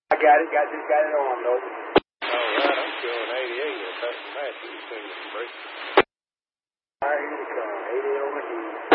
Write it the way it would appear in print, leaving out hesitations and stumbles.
I just got it on, though. All right, I'm showing 88. That's Matthews. All right, All right, here we come. 80 over here.